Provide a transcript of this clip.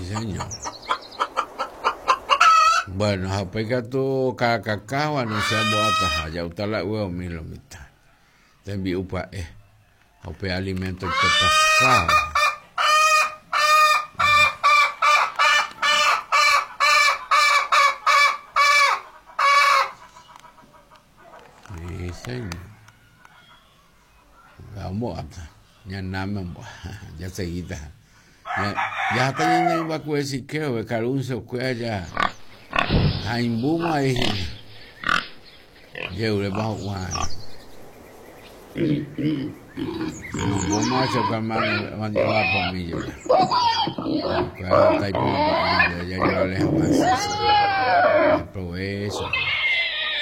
señor. Bueno, hapeka tu kakakawan sa buata haja utala uo milomita. Tembi upa hape alimento tetasau. Señor. Kamu apa? Nya nama mo. Ya seguida. Ya tanya ba ko si keo kalunso ko ya. Haimbu mai. Yo le ba wa. Mo ma so ka man wa pa mi yo. Ka tai po ba ya yo le wa. Proveso.